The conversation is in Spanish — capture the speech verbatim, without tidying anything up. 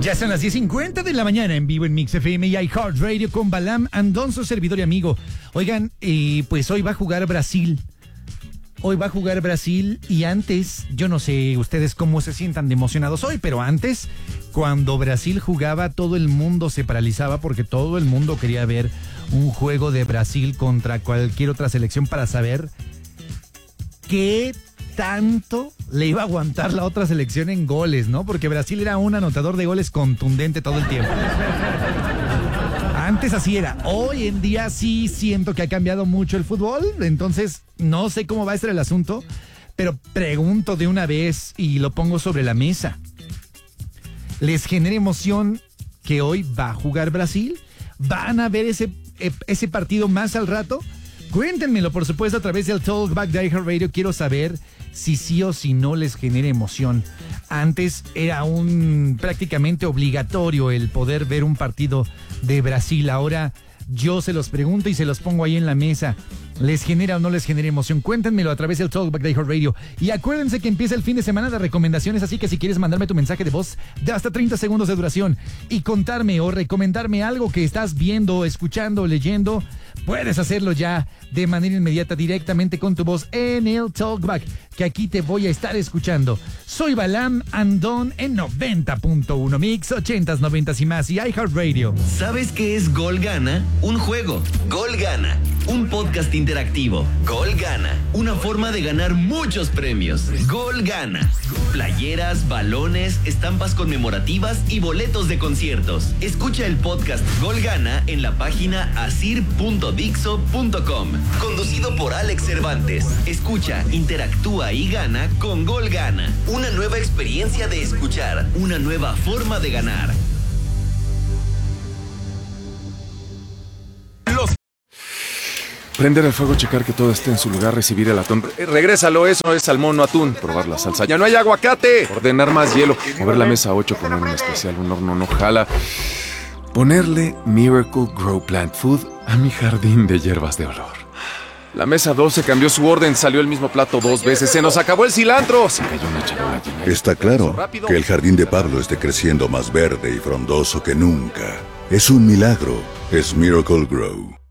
Ya son las diez cincuenta de la mañana en vivo en Mix F M y iHeartRadio con Balam Andón, su servidor y amigo. Oigan, eh, pues hoy va a jugar Brasil. Hoy va a jugar Brasil y antes, yo no sé ustedes cómo se sientan de emocionados hoy, pero antes, cuando Brasil jugaba, todo el mundo se paralizaba porque todo el mundo quería ver un juego de Brasil contra cualquier otra selección para saber qué tanto le iba a aguantar la otra selección en goles, ¿no? Porque Brasil era un anotador de goles contundente todo el tiempo. Antes así era. Hoy en día sí siento que ha cambiado mucho el fútbol, entonces no sé cómo va a ser el asunto, pero pregunto de una vez y lo pongo sobre la mesa. ¿Les genera emoción que hoy va a jugar Brasil? ¿Van a ver ese, ese partido más al rato? Cuéntenmelo, por supuesto, a través del Talkback de iHeartRadio. Quiero saber si sí o si no les genera emoción. Antes era un prácticamente obligatorio el poder ver un partido de Brasil. Ahora yo se los pregunto y se los pongo ahí en la mesa. ¿Les genera o no les genera emoción? Cuéntenmelo a través del Talkback de iHeartRadio. Y acuérdense que empieza el fin de semana de recomendaciones, así que si quieres mandarme tu mensaje de voz de hasta treinta segundos de duración y contarme o recomendarme algo que estás viendo, escuchando, leyendo, puedes hacerlo ya de manera inmediata directamente con tu voz en el Talkback, que aquí te voy a estar escuchando. Soy Balam Andón en noventa punto uno Mix, ochentas, noventas y más y iHeartRadio. ¿Sabes qué es Gol Gana? Un juego. Gol Gana. Un podcast interactivo. Gol Gana. Una forma de ganar muchos premios. Gol Gana. Playeras, balones, estampas conmemorativas y boletos de conciertos. Escucha el podcast Gol Gana en la página asir punto dixo punto com. Conducido por Alex Cervantes. Escucha, interactúa y gana con Gol Gana. Una nueva experiencia de escuchar. Una nueva forma de ganar. Prender el fuego, checar que todo esté en su lugar, recibir el atún. Eh, regrésalo, eso es salmón, no atún. Probar la salsa. ¡Ya no hay aguacate! Ordenar más hielo. Mover la mesa a ocho, poner un especial, un horno no jala. Ponerle Miracle Grow Plant Food a mi jardín de hierbas de olor. La mesa doce cambió su orden, salió el mismo plato dos veces. ¡Se nos acabó el cilantro! Se cayó una charola llena. Está claro que el jardín de Pablo esté creciendo más verde y frondoso que nunca. Es un milagro. Es Miracle Grow.